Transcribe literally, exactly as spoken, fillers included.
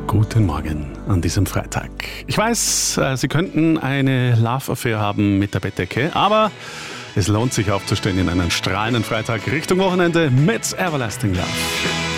Guten Morgen an diesem Freitag. Ich weiß, Sie könnten eine Love-Affair haben mit der Bettdecke, aber es lohnt sich aufzustehen in einen strahlenden Freitag Richtung Wochenende mit Everlasting Love.